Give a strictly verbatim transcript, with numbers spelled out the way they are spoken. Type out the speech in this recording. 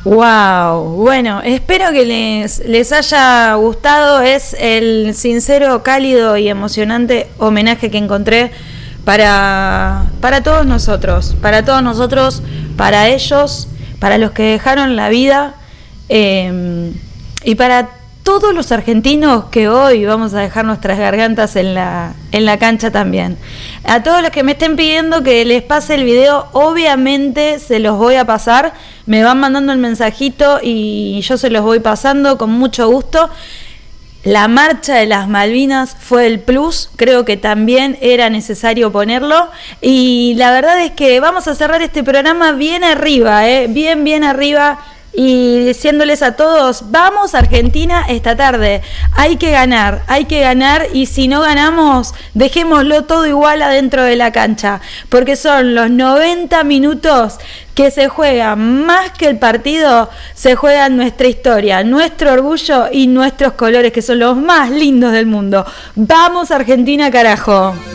Wow, bueno, espero que les, les haya gustado. Es el sincero, cálido y emocionante homenaje que encontré para, para todos nosotros, para todos nosotros, para ellos, para los que dejaron la vida eh, y para todos los argentinos que hoy vamos a dejar nuestras gargantas en la, en la cancha también. A todos los que me estén pidiendo que les pase el video, obviamente se los voy a pasar. Me van mandando el mensajito y yo se los voy pasando con mucho gusto. La marcha de las Malvinas fue el plus, creo que también era necesario ponerlo. Y la verdad es que vamos a cerrar este programa bien arriba, ¿eh? bien, bien arriba. Y diciéndoles a todos, vamos Argentina esta tarde, hay que ganar, hay que ganar y si no ganamos, dejémoslo todo igual adentro de la cancha, porque son los noventa minutos que se juegan, más que el partido, se juega nuestra historia, nuestro orgullo y nuestros colores, que son los más lindos del mundo. ¡Vamos Argentina, carajo!